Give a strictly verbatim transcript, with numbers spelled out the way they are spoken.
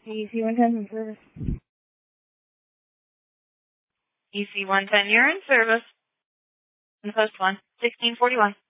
E C one ten in service. E C one ten, you're in service. In post one, sixteen forty-one.